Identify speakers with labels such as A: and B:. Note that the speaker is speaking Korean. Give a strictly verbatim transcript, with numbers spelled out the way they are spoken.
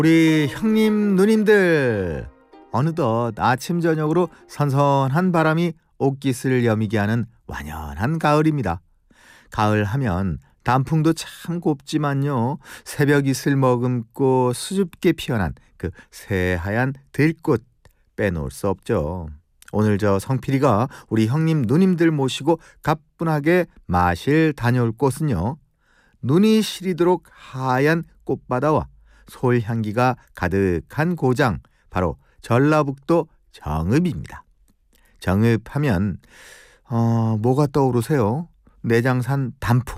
A: 우리 형님 누님들, 어느덧 아침 저녁으로 선선한 바람이 옷깃을 여미게 하는 완연한 가을입니다. 가을 하면 단풍도 참 곱지만요, 새벽 이슬 머금고 수줍게 피어난 그 새하얀 들꽃 빼놓을 수 없죠. 오늘 저 성필이가 우리 형님 누님들 모시고 가뿐하게 마실 다녀올 곳은요, 눈이 시리도록 하얀 꽃바다와 솔향기가 가득한 고장, 바로 전라북도 정읍입니다. 정읍하면 어, 뭐가 떠오르세요? 내장산 단풍,